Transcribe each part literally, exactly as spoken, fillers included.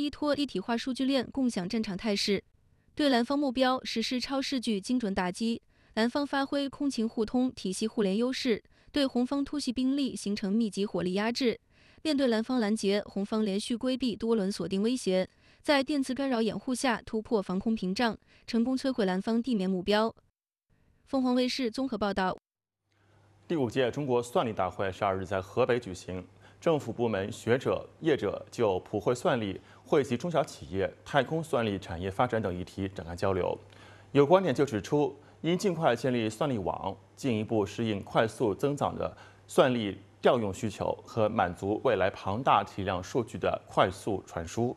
依托一体化数据链共享战场态势，对蓝方目标实施超视距精准打击。蓝方发挥空勤互通、体系互联优势，对红方突袭兵力形成密集火力压制。面对蓝方拦截，红方连续规避多轮锁定威胁，在电磁干扰掩护下突破防空屏障，成功摧毁蓝方地面目标。凤凰卫视综合报道。 第五届中国算力大会十二日在河北举行，政府部门、学者、业者就普惠算力惠及中小企业、太空算力产业发展等议题展开交流。有观点就指出，应尽快建立算力网，进一步适应快速增长的算力调用需求和满足未来庞大体量数据的快速传输。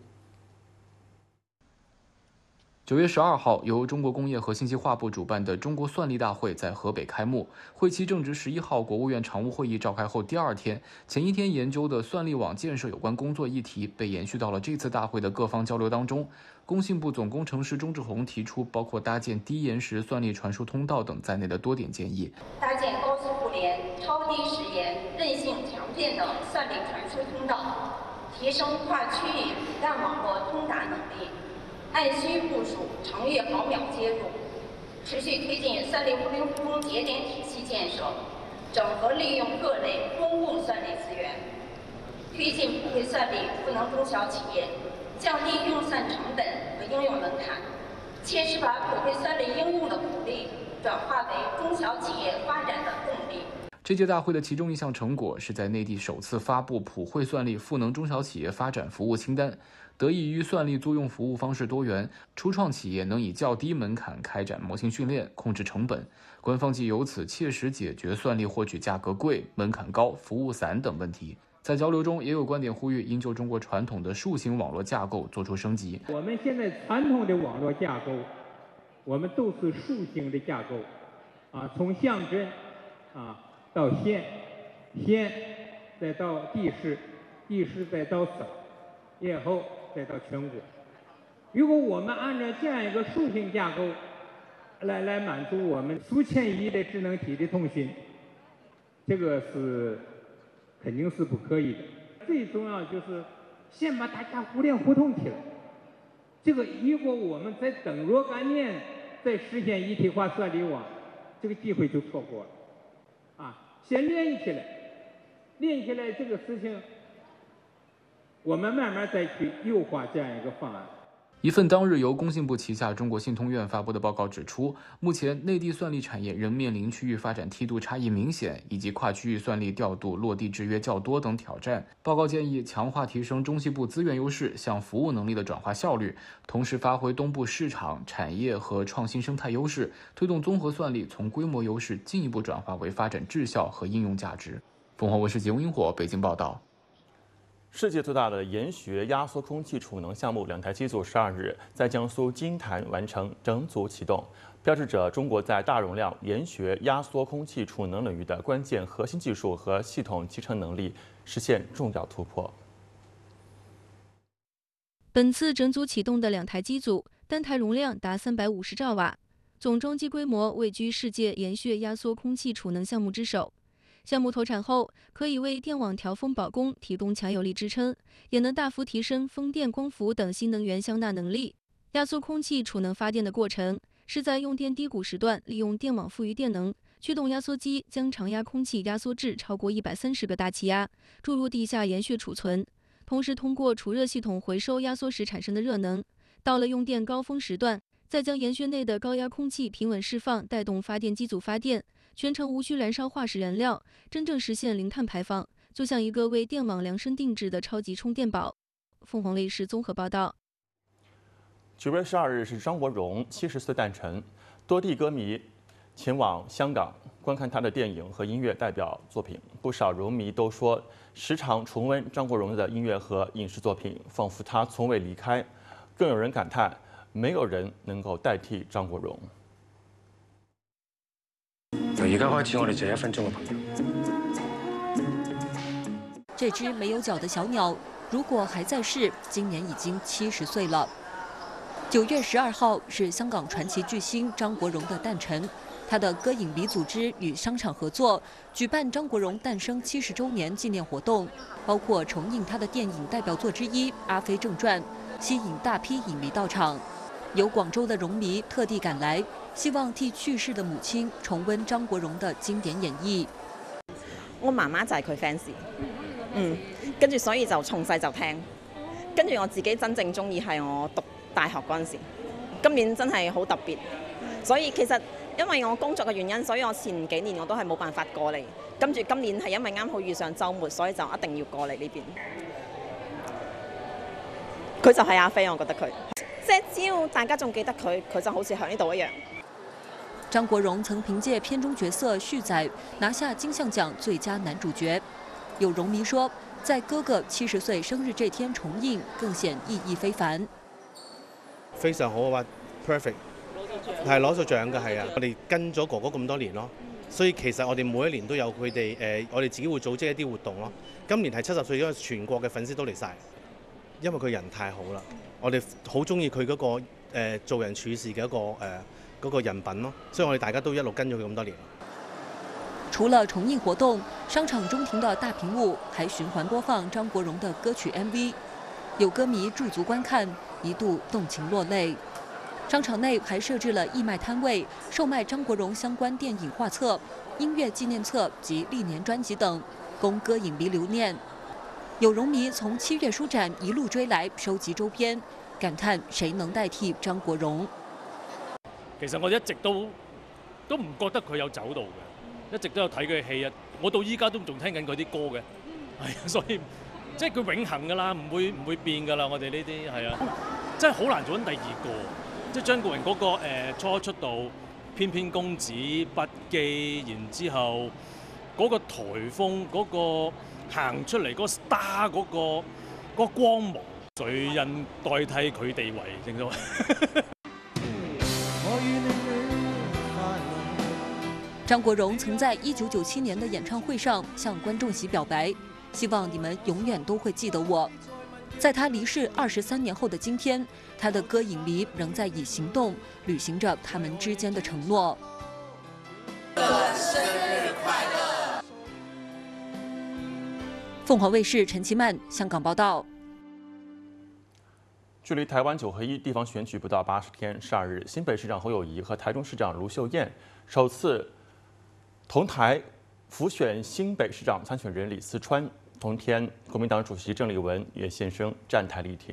九月十二号，由中国工业和信息化部主办的中国算力大会在河北开幕。会期正值十一号国务院常务会议召开后第二天，前一天研究的算力网建设有关工作议题被延续到了这次大会的各方交流当中。工信部总工程师钟志宏提出，包括搭建低延时算力传输通道等在内的多点建议， 搭建高速互联、超低时延、韧性强健的算力传输通道，提升跨区域骨干网络通达能力。按需部署，长月毫秒接入，持续推进算力互联互通节点体系建设，整合利用各类公共算力资源，推进普惠算力赋能中小企业，降低用算成本和应用门槛，切实把普惠算力应用的鼓励转化为中小企业发展的动力。 这届大会的其中一项成果是在内地首次发布普惠算力赋能中小企业发展服务清单。得益于算力租用服务方式多元，初创企业能以较低门槛开展模型训练，控制成本。官方即由此切实解决算力获取价格贵、门槛高、服务散等问题。在交流中，也有观点呼吁应就中国传统的树形网络架构做出升级。 我们现在传统的网络架构，我们都是树形的架构，啊，从乡镇啊到县，县再到地市，地市再到省，以后再到全国。如果我们按照这样一个树形架构来来满足我们数千亿的智能体的通讯，这个是肯定是不可以的。最重要就是先把大家互联互通起来。这个如果我们在等若干年再实现一体化算力网，这个机会就错过了。啊，先连起来，连起来这个事情，我们慢慢再去优化这样一个方案。 一份当日由工信部旗下中国信通院发布的报告指出，目前内地算力产业仍面临区域发展梯度差异明显，以及跨区域算力调度落地制约较多等挑战。报告建议强化提升中西部资源优势向服务能力的转化效率，同时发挥东部市场、产业和创新生态优势，推动综合算力从规模优势进一步转化为发展质效和应用价值。凤凰卫视节目萤火北京报道。 世界最大的研学压缩空气储能项目两台机组十二日在江苏金坛完成整组启动，标志着中国在大容量研学压缩空气储能领域的关键核心技术和系统集成能力实现重要突破。 本次整组启动的两台机组，单台容量达三百五十兆瓦，总装机规模位居世界研学压缩空气储能项目之首。项目投产后，可以为电网调峰保供提供强有力支撑，也能大幅提升风电、光伏等新能源相纳能力。压缩空气储能发电的过程，是在用电低谷时段，利用电网富余电能，驱动压缩机将常压空气压缩至超过一百三十个大气压，注入地下研穴储存，同时通过储热系统回收压缩时产生的热能。到了用电高峰时段，再将研穴内的高压空气平稳释放，带动发电机组发电。全程无需燃烧化石燃料，真正实现零碳排放，就像一个为电网量身定制的超级充电宝。凤凰卫视综合报道。 九月十二日是张国荣七十岁诞辰，多地歌迷前往香港观看他的电影和音乐代表作品。不少荣迷都说，时常重温张国荣的音乐和影视作品，仿佛他从未离开。更有人感叹，没有人能够代替张国荣。 由而家開始，我哋就一分鐘嘅朋友。 这只没有脚的小鸟，如果还在世，今年已经七十岁了。九月十二号是香港传奇巨星张国荣的诞辰，他的歌影迷组织与商场合作，举办张国荣诞生七十周年纪念活动，包括重映他的电影代表作之一《阿飞正传》， 吸引大批影迷到场。有廣州的容迷特地趕來，希望替去世的母親重溫張國榮的經典演繹。 我媽媽就係佢 fans， 嗯，跟住所以就從細就聽，跟住我自己真正中意係我讀大學嗰陣時。今年真係好特別，所以其實因為我工作嘅原因，所以我前幾年我都係冇辦法過嚟。跟住今年係因為啱好遇上週末，所以就一定要過嚟呢邊。佢就係阿飛，我覺得佢。即係只要大家仲記得佢，佢就好似喺呢度一樣。 張國榮曾憑借片中角色旭仔拿下金像獎最佳男主角。有榮迷說，在哥哥七十歲生日這天重映，更顯意義非凡。 非常好啊 ，perfect， 係攞咗獎嘅，係啊！我哋跟咗哥哥咁多年咯，所以其實我哋每一年都有佢哋誒，我哋自己會組織一啲活動咯。今年係七十歲，因為全國嘅粉絲都嚟晒，因為佢人太好啦。我哋好中意佢嗰個、呃、做人處事嘅一個誒嗰、呃那個人品咯，所以我哋大家都一路跟咗佢咁多年。 除了重映活動，商場中庭的大屏幕還循環播放張國榮的歌曲 M V， 有歌迷駐足觀看，一度動情落淚。商場內還設置了義賣攤位，售賣張國榮相關電影畫冊、音樂紀念冊及歷年專輯等，供歌影迷留念。有榮迷從七月書展一路追來收集周邊，感嘆誰能代替張國榮？ 其實我一直都都唔覺得佢有走到嘅，一直都有睇佢嘅戲啊！我到依家都仲聽緊佢啲歌嘅，係啊，所以即係佢永恆㗎啦，唔會唔會變㗎啦！我哋呢啲係啊，真係好難做緊第二個。即係張國榮嗰個誒初出道，翩翩公子筆記，然之後嗰個颱風嗰個。行出嚟嗰個 star 嗰個嗰個光芒，誰人代替佢地位？正所謂。 張國榮曾在一九九七年的演唱會上向觀眾席表白，希望你們永遠都會記得我。在他離世二十三年後的今天，他的歌影迷仍在以行動履行着他們之間的承諾。生日快樂！鳳凰衛視陳其曼香港報道。 距離台灣九合一地方選舉不到八十天，十二日，新北市長侯友宜和台中市長盧秀燕首次同台輔選新北市長參選人李四川。同天，國民黨主席鄭麗文也現身站台力挺。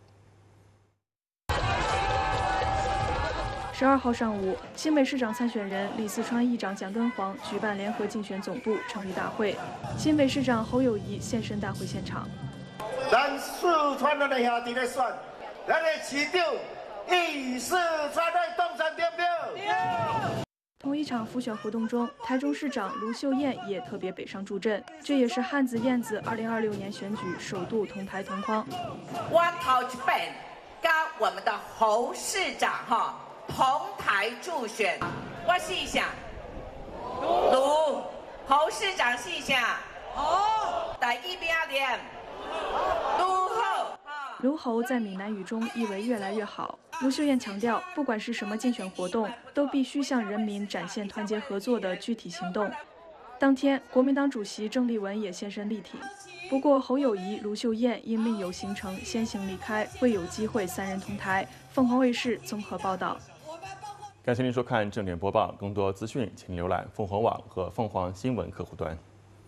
十二號上午，新北市長參選人李四川議長蔣根煌舉辦聯合競選總部成立大會，新北市長侯友宜現身大會現場。 咱四川的兄弟來選，咱的市長以四川的動身點票。 同一場輔選活動中，台中市長盧秀燕也特別北上助陣，這也是漢子燕子二零二六年選舉首度同台同框。 我頭一本跟我們的侯市長哈。同台助選，我試一下，盧侯市長試一下，好，第一邊點，盧侯。 盧侯在閩南語中意為越來越好。盧秀燕強調，不管是什麼競選活動，都必須向人民展現團結合作的具體行動。當天，國民黨主席鄭麗文也現身力挺。不過，侯友宜、盧秀燕因另有行程先行離開，未有機會三人同台。鳳凰衛視綜合報道。 感謝您收看正點播報，更多資訊請瀏覽鳳凰網和鳳凰新聞客戶端。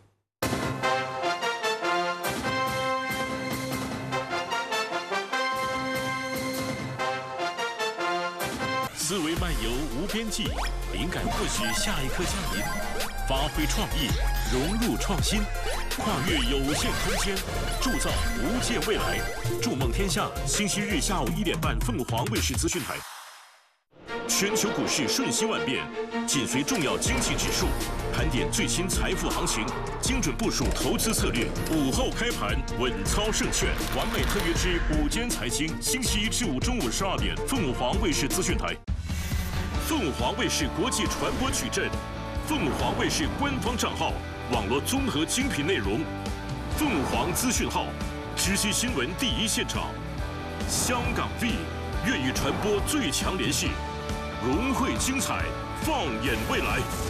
思維漫遊無邊際，靈感或許下一刻降臨，發揮創意，融入創新，跨越有限空間，鑄造無界未來。築夢天下，星期日下午一點半，鳳凰衛視資訊台。全球股市瞬息萬變，緊隨重要經濟指數，盤點最新財富行情，精準部署投資策略。午後開盤，穩操勝券，完美特約之午間財經，星期一至五中午十二點，鳳凰衛視資訊台。鳳凰衛視國際傳播矩陣，鳳凰衛視官方賬號，網絡綜合精品內容。鳳凰資訊號，直擊新聞第一現場。香港 V， 粵語傳播最強聯繫。融匯精彩，放眼未來。